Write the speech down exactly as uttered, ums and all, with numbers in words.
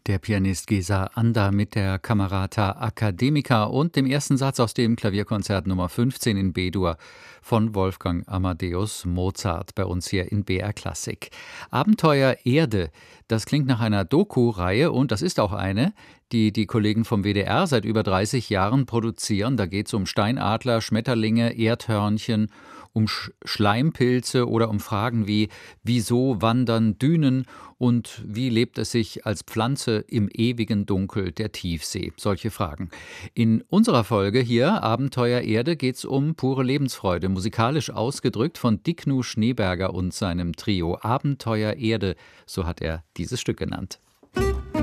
Der Pianist Gesa Anda mit der Camerata Academica und dem ersten Satz aus dem Klavierkonzert Nummer fünfzehn in B-Dur von Wolfgang Amadeus Mozart bei uns hier in B R Klassik. Abenteuer Erde, das klingt nach einer Doku-Reihe und das ist auch eine, die die Kollegen vom W D R seit über dreißig Jahren produzieren. Da geht es um Steinadler, Schmetterlinge, Erdhörnchen, um Sch- Schleimpilze oder um Fragen wie: Wieso wandern Dünen und wie lebt es sich als Pflanze im ewigen Dunkel der Tiefsee? Solche Fragen. In unserer Folge hier, Abenteuer Erde, geht es um pure Lebensfreude, musikalisch ausgedrückt von Diknu Schneeberger und seinem Trio. Abenteuer Erde, so hat er dieses Stück genannt.